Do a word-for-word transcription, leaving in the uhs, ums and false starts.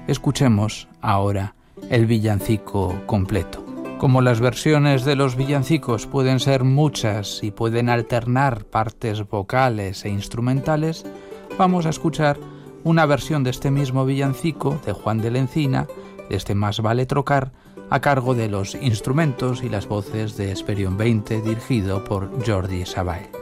escuchemos ahora el villancico completo. Como las versiones de los villancicos pueden ser muchas y pueden alternar partes vocales e instrumentales, vamos a escuchar una versión de este mismo villancico de Juan de la Encina, de este Más vale trocar, a cargo de los instrumentos y las voces de Esperión veinte, dirigido por Jordi Savall.